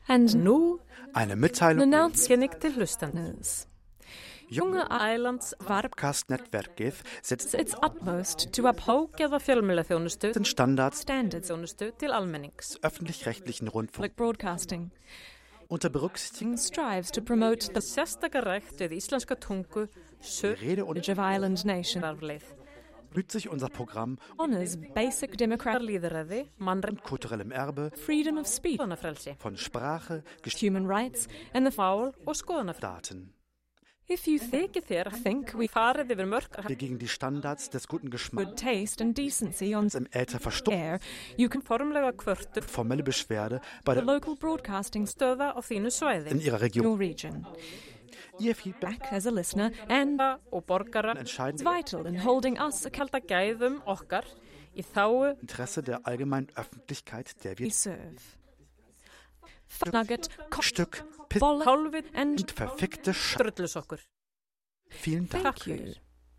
And nu eine Mitteilung til hlustenders. Junge Islands Podcast-nettverket setzt its utmost to uphold fjölmiðlaþjónustu den standards til almennings. Öffentlich-rechtlichen Rundfunk. Like broadcasting. Unter Berücksichtigung strives to promote the sérstaka rætt við íslenska tungu, Rede und of Island Nation. Bemüht sich unser Programm honors basic democratic lýðræði, und kulturellem Erbe, freedom of speech, von Sprache, human rights, and the foul og Daten. If you think we farið yfir mörk wir gegen die Standards des guten Geschmacks, good taste and decency on im Äther air, you can formlega kvörtur formelle Beschwerde bei der local broadcasting stöða á þínu svæði in ihrer Region. Your region. Ihr Feedback as a listener and og borgara entscheiden vital in holding us kalda gæðum okkar í þágu Interesse der allgemeinen Öffentlichkeit, der wir serve. Nugget, Stück, bolle, hálfið und verfickte Strudlusokkur. Vielen Dank. Thank you.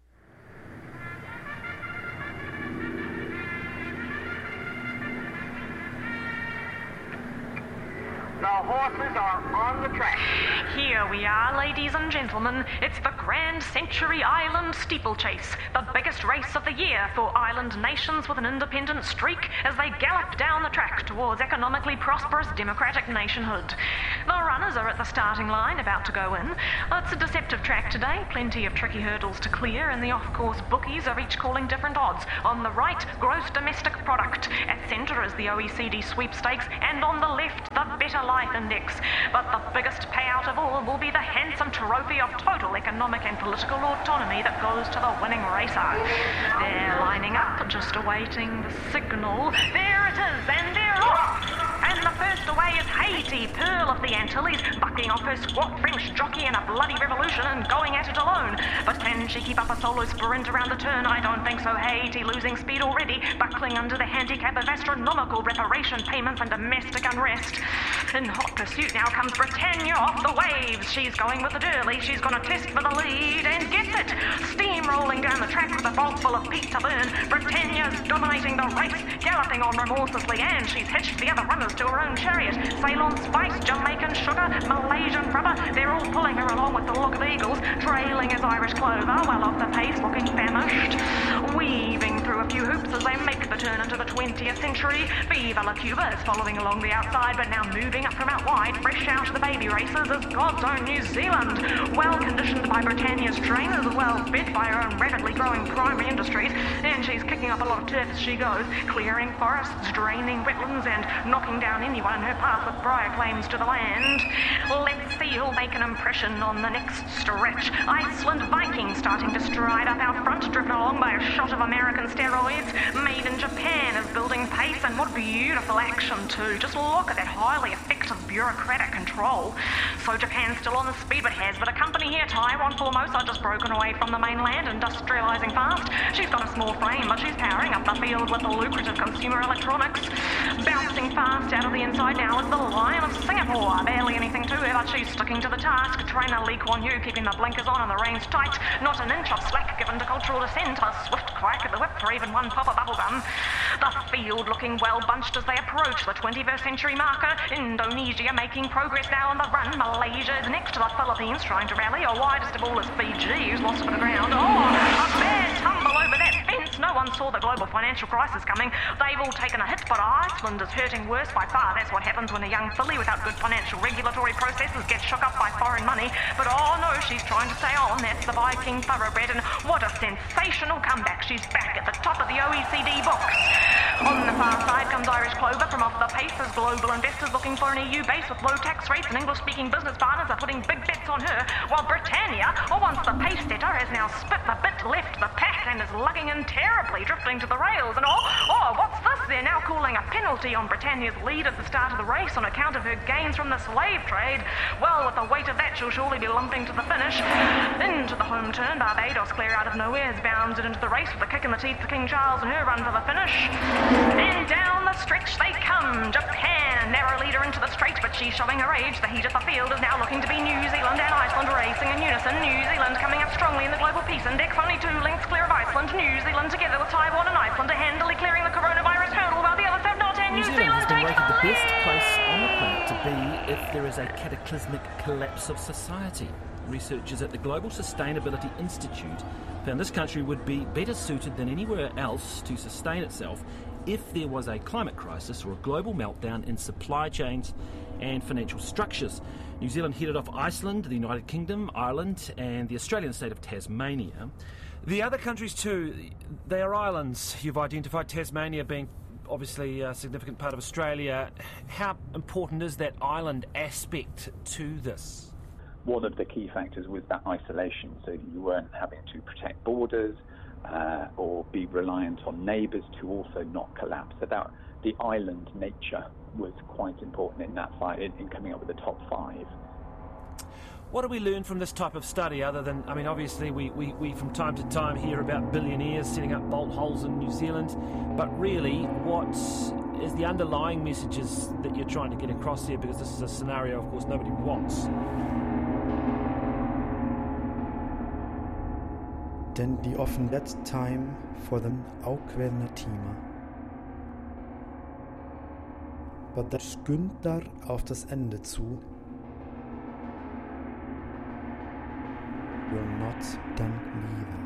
The horses are on the track. Here we are, ladies and gentlemen. It's the Grand Century Island Steeplechase, the biggest race of the year for island nations with an independent streak as they gallop down the track towards economically prosperous democratic nationhood. The runners are at the starting line, about to go in. It's a deceptive track today, plenty of tricky hurdles to clear, and the off-course bookies are each calling different odds. On the right, gross domestic product. At centre is the OECD sweepstakes, and on the left, the Better Life Index. But the biggest payout of all will be the handsome trophy of total economic and political autonomy that goes to the winning racer. They're lining up, just awaiting the signal. There it is, and they're off! And the first away is Haiti, Pearl of the Antilles, bucking off her squat French jockey in a bloody revolution and going at it alone. But can she keep up a solo sprint around the turn? I don't think so. Haiti losing speed already, buckling under the handicap of astronomical reparation payments and domestic unrest. In hot pursuit now comes Britannia off the waves. She's going with it early. She's going to test for the lead and gets it. Steamrolling down the track with a bolt full of peat to burn. Britannia's dominating the race, galloping on remorselessly, and she's hitched the other runners to her own chariot. Ceylon Spice, Jamaican Sugar, Malaysian Rubber, they're all pulling her along with the look of eagles. Trailing is Irish Clover, well off the pace, looking famished. Weaving through a few hoops as they make the turn into the 20th century. Viva La Cuba is following along the outside, but now moving up from out wide, fresh out of the baby races is God's own New Zealand. Well conditioned by Britannia's trainers, well fed by her own rapidly growing primary industries, and she's kicking up a lot of turf as she goes, clearing forests, draining wetlands, and knocking down anyone in her path with prior claims to the land. Let's see who'll make an impression on the next stretch. Iceland Viking starting to stride up out front, driven along by a shot of American steroids. Made in Japan is building pace, and what beautiful action too. Just look at that highly effective bureaucratic control. So Japan's still on the speed but has but a company here. Taiwan, Formosa, just broken away from the mainland, industrialising fast. She's got a small frame, but she's powering up the field with the lucrative consumer electronics. Bouncing fast out of the inside now is the Lion of Singapore. Barely anything to her, but she's sticking to the task. Trainer Lee Kuan Yew keeping the blinkers on and the reins tight. Not an inch of slack given to cultural descent. A swift crack of the whip for even one pop of bubblegum. The field looking well bunched as they approach the 21st century marker. Indonesia making progress now on the run. Malaysia is next to the Philippines trying to rally. Or widest of all is Fiji, who's lost a bit of ground. Oh, a bad tumble over that fence. No one saw the global financial crisis coming. They've all taken a hit, but Iceland is hurting worse by far. That's what happens when a young filly without good financial regulatory processes gets shook up by foreign money. But oh no, she's trying to stay on. That's the Viking thoroughbred, and what a sensational comeback. She's back at the top of the OECD books. On the far side comes Irish Clover from off the pace as global investors looking for an EU base with low tax rates and English-speaking business partners are putting big bets on her, while Britannia, once the pace setter, has now spit the bit left the pack and is lugging in terribly, drifting to the rails. And oh, what's this? They're now calling a penalty on Britannia's lead at the start of the race on account of her gains from the slave trade. Well, with the weight of that, she'll surely be lumping to the finish. Into the home turn, Barbados, clear out of nowhere, has bounded into the race with a kick in the teeth to King Charles and her run for the finish. And down the stretch they come. Japan, narrow leader into the straight, but she's showing her age. The heat of the field is now looking to be New Zealand and Iceland racing in unison. New Zealand coming up strongly in the global peace index, only 2 lengths clear of Iceland. New Zealand together with Taiwan and Iceland are handily clearing the coronavirus hurdle, while the others have not, and New Zealand been rated the best place on the planet to be if there is a cataclysmic collapse of society. Researchers at the Global Sustainability Institute found this country would be better suited than anywhere else to sustain itself if there was a climate crisis or a global meltdown in supply chains and financial structures. New Zealand headed off Iceland, the United Kingdom, Ireland and the Australian state of Tasmania. The other countries too, they are islands. You've identified Tasmania being obviously a significant part of Australia. How important is that island aspect to this? One of the key factors was that isolation, so you weren't having to protect borders or be reliant on neighbours to also not collapse. So that the island nature was quite important in that fight, in coming up with the top 5. What do we learn from this type of study other than, I mean, obviously we from time to time hear about billionaires setting up bolt holes in New Zealand, but really what is the underlying messages that you're trying to get across here, because this is a scenario, of course, nobody wants. Denn die offenbart time for the Alternativa. Aber das skyndar auf das Ende zu. Will not dann lieder.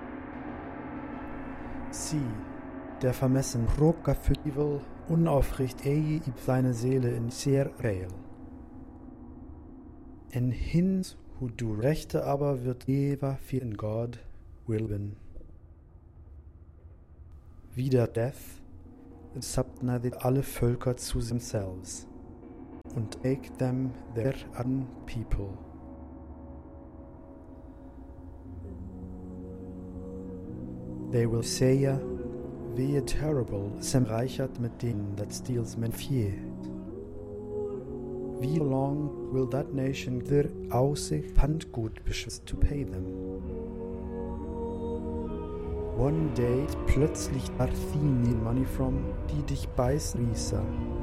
Sie, der vermessen råkar för evil, unaufricht ej i seine Seele in sehr real. En hins, hu du rechte aber wird eva für in God will win. Wieder death, subnathed alle Völker zu themselves, und make them their own people. They will say, wehe terrible, sem reichert mit denen that steals men fear. Wie long will that nation their Aussicht Pfandgut beschützt to pay them? One day plötzlich need money from, die dich beißen Risa.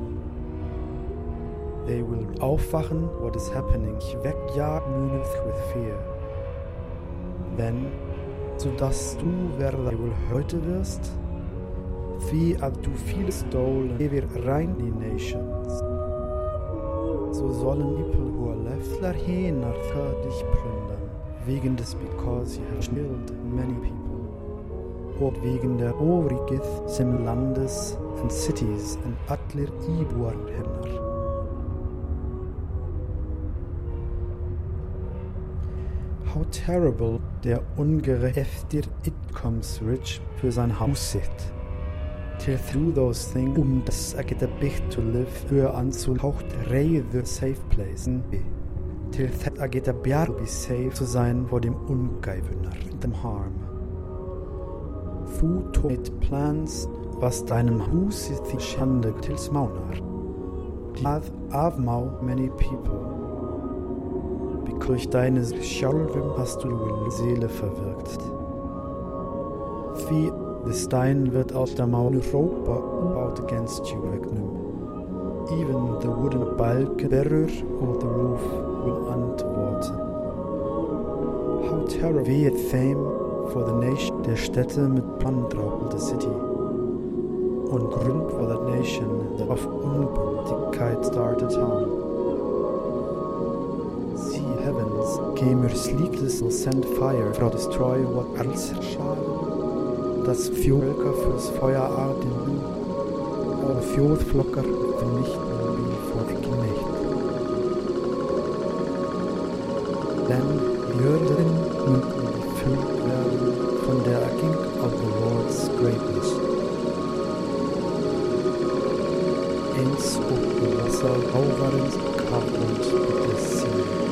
They will aufwachen, what is happening, wegjagen with fear. Then, sodass du wer wohl heute wirst, wie du viele stolen, wir rein die Nations. So sollen people who are left nach dich plündern, wegen des because you have killed many people. Und wegen der Ovrigith sem Landes and cities and atler Ibuan hinner. How terrible der ungerechter it comes rich für sein Haus sit. Till through those things das agita big to live für anzuhaucht rei the safe place. Till that agita bjar be safe zu sein vor dem Ungeiwünner, dem Harm. Fu mit Plans, was deinem Hus ist die Schande tils Maunar. Die avmau many people. Durch deine Schalwim hast du die Seele verwirkt. Wie der Stein wird aus der Mauer Europa out against you wegnehmen. Even the wooden balk bearer of the roof will antworten. How terrible be it fame for the nation der Städte mit Plandraub of the city. Und Grund for that nation that of Unbündigkeit started harm. Heavens, gamer sleepless will send fire for destroy what else shall. Das Völker fürs Feuer arten, aber Fjordflocker vernichten wie vor Knecht. Denn die Hürden münden gefüllt werden von der Erking of the Lord's greatness. Ins und Wasser auwarens Kraft und des See.